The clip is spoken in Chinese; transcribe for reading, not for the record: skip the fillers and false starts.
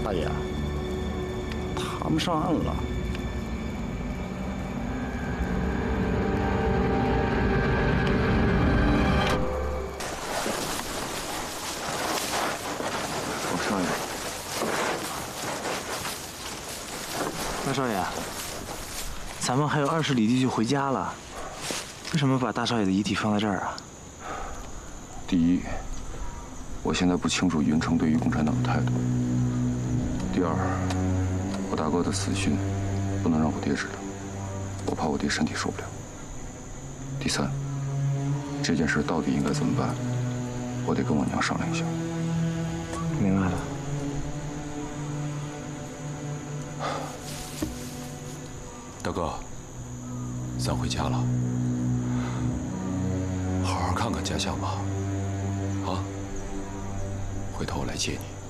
大爷，他们上岸了。 我少爷， 大少爷，咱们还有20里地就回家了，为什么把大少爷的遗体放在这儿啊？ 第一，我现在不清楚云城对于共产党的态度。第二，我大哥的死讯不能让我爹知道，我怕我爹身体受不了。第三，这件事到底应该怎么办，我得跟我娘商量一下。 明白了。 大哥，咱回家了，好好看看家乡吧。啊，回头我来接你。